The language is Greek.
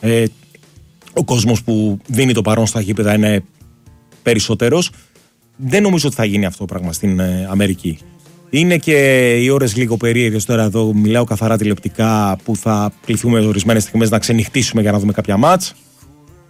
Ο κόσμος που δίνει το παρόν στα γήπεδα είναι περισσότερος. Δεν νομίζω ότι θα γίνει αυτό το πράγμα στην Αμερική. Είναι και οι ώρες λίγο περίεργες τώρα, εδώ μιλάω καθαρά τηλεοπτικά, που θα κληθούμε ορισμένες στιγμές να ξενυχτήσουμε για να δούμε κάποια μάτς.